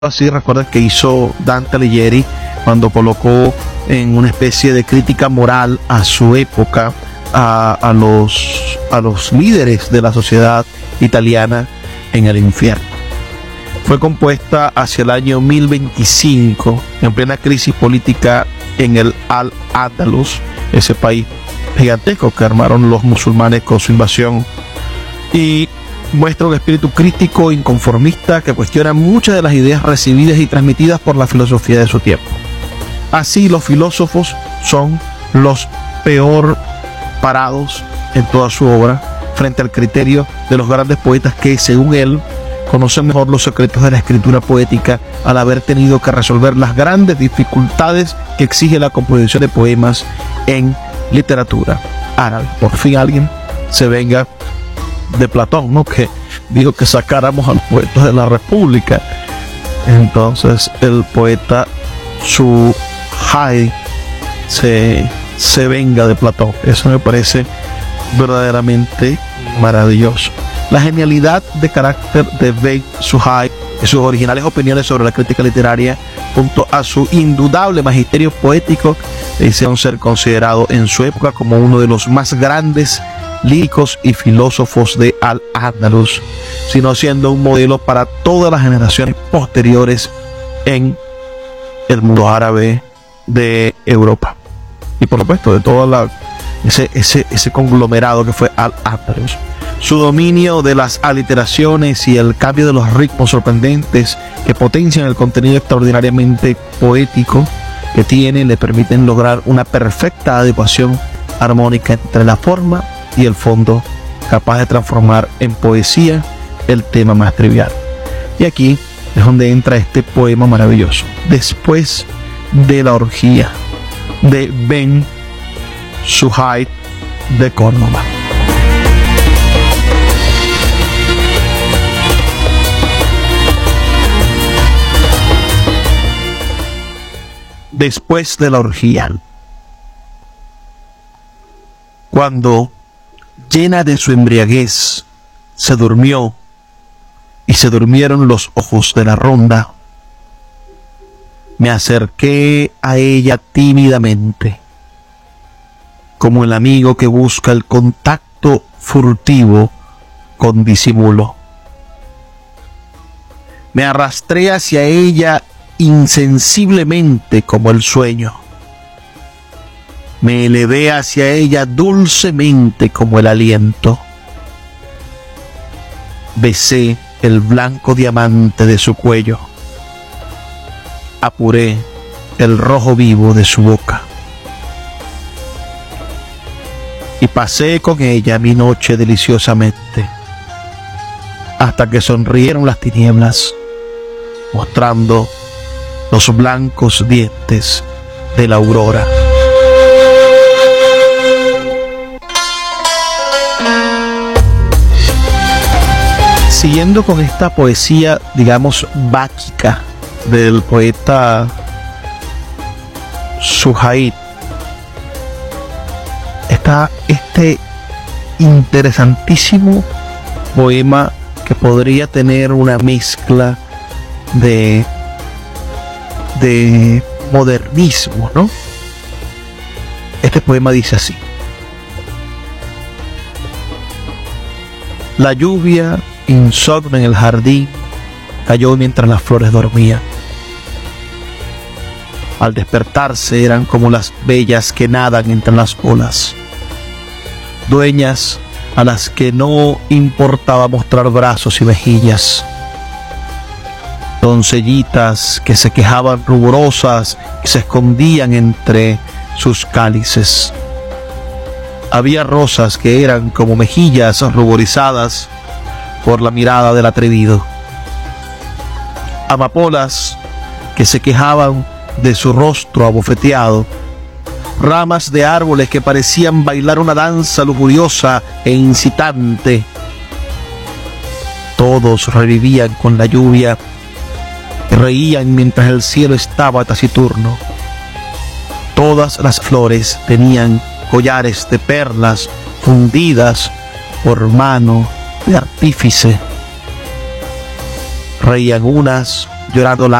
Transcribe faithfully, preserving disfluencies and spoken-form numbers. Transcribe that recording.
Así recuerda que hizo Dante Alighieri cuando colocó en una especie de crítica moral a su época a, a, los, a los líderes de la sociedad italiana en el infierno. Fue compuesta hacia el año mil veinticinco, en plena crisis política en el Al-Ándalus, ese país gigantesco que armaron los musulmanes con su invasión, y muestra un espíritu crítico, inconformista, que cuestiona muchas de las ideas recibidas y transmitidas por la filosofía de su tiempo. Así, los filósofos son los peor parados en toda su obra frente al criterio de los grandes poetas que, según él, conocen mejor los secretos de la escritura poética al haber tenido que resolver las grandes dificultades que exige la composición de poemas en literatura árabe. Por fin alguien se venga de Platón, ¿no? Que dijo que sacáramos a los poetas de la República. Entonces el poeta Suhail se, se venga de Platón. Eso me parece verdaderamente maravilloso. La genialidad de carácter de Ben Suhail y sus originales opiniones sobre la crítica literaria, junto a su indudable magisterio poético, le hicieron ser considerado en su época como uno de los más grandes líricos y filósofos de Al-Ándalus, sino siendo un modelo para todas las generaciones posteriores en el mundo árabe de Europa y por supuesto de todo la, ese, ese, ese conglomerado que fue Al-Ándalus. Su dominio de las aliteraciones y el cambio de los ritmos sorprendentes que potencian el contenido extraordinariamente poético que tiene le permiten lograr una perfecta adecuación armónica entre la forma y el fondo, capaz de transformar en poesía el tema más trivial. Y aquí es donde entra este poema maravilloso, Después de la orgía, de Ben Suhail de Córdoba. Después de la orgía. Cuando, llena de su embriaguez, se durmió y se durmieron los ojos de la ronda, me acerqué a ella tímidamente, como el amigo que busca el contacto furtivo con disimulo. Me arrastré hacia ella insensiblemente como el sueño. Me elevé hacia ella dulcemente como el aliento. Besé el blanco diamante de su cuello. Apuré el rojo vivo de su boca. Y pasé con ella mi noche deliciosamente, hasta que sonrieron las tinieblas, mostrando los blancos dientes de la aurora. Siguiendo con esta poesía, digamos, báquica del poeta Suhail, está este interesantísimo poema que podría tener una mezcla de, de modernismo, ¿no? Este poema dice así: la lluvia insomne en el jardín cayó mientras las flores dormían. Al despertarse eran como las bellas que nadan entre las olas, dueñas a las que no importaba mostrar brazos y mejillas, doncellitas que se quejaban ruborosas y se escondían entre sus cálices. Había rosas que eran como mejillas ruborizadas por la mirada del atrevido, amapolas que se quejaban de su rostro abofeteado, ramas de árboles que parecían bailar una danza lujuriosa e incitante. Todos revivían con la lluvia y reían mientras el cielo estaba taciturno. Todas las flores tenían collares de perlas fundidas por mano de artífice. Reían unas, llorando